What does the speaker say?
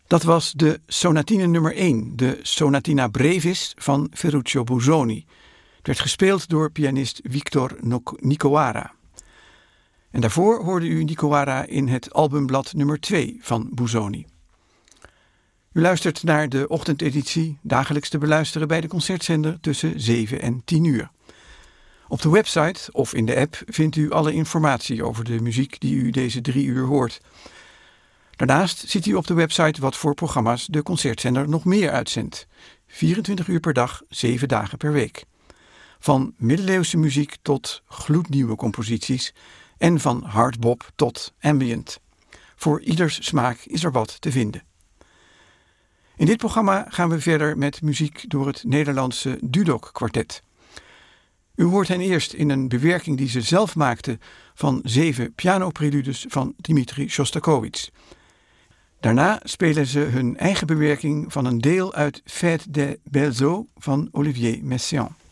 Dat was de sonatine nummer 1, de Sonatina Brevis van Ferruccio Busoni. Het werd gespeeld door pianist Victor Nicowara. En daarvoor hoorde u Nicowara in het albumblad nummer 2 van Busoni. U luistert naar de ochtendeditie, dagelijks te beluisteren bij de Concertzender tussen 7 en 10 uur. Op de website of in de app vindt u alle informatie over de muziek die u deze 3 uur hoort. Daarnaast ziet u op de website wat voor programma's de Concertzender nog meer uitzendt. 24 uur per dag, 7 dagen per week. Van middeleeuwse muziek tot gloednieuwe composities en van hardbop tot ambient. Voor ieders smaak is er wat te vinden. In dit programma gaan we verder met muziek door het Nederlandse Dudok Kwartet. U hoort hen eerst in een bewerking die ze zelf maakten van 7 pianopreludes van Dmitri Shostakovich. Daarna spelen ze hun eigen bewerking van een deel uit Fête des Belles Eaux van Olivier Messiaen.